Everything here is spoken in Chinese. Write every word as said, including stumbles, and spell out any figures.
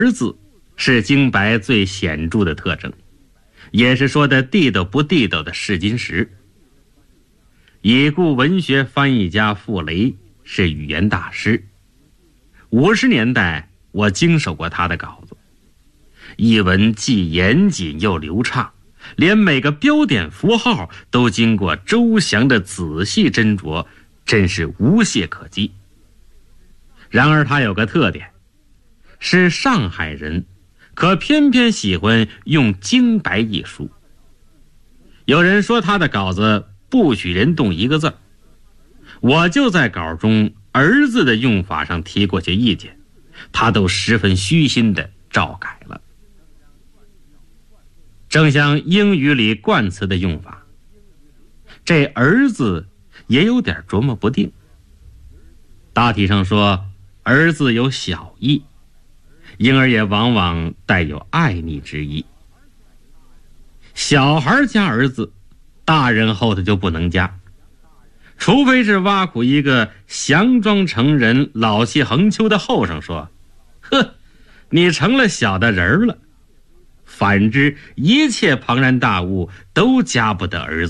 字是京白最显著的特征，也是说的地道不地道的试金石。已故文学翻译家傅雷是语言大师，五十年代我经手过他的稿子，译文既严谨又流畅，连每个标点符号都经过周详的仔细斟酌，真是无懈可击。然而他有个特点，是上海人，可偏偏喜欢用京白一书。有人说他的稿子不许人动一个字，我就在稿中儿字的用法上提过些意见，他都十分虚心地照改了。正像英语里冠词的用法，这儿字也有点琢磨不定。大体上说，儿字有小意，因而也往往带有爱昵之意。小孩加儿字，大人后头就不能加，除非是挖苦一个降装成人老气横秋的后生说，呵，你成了小的人了。反之，一切庞然大物都加不得儿子。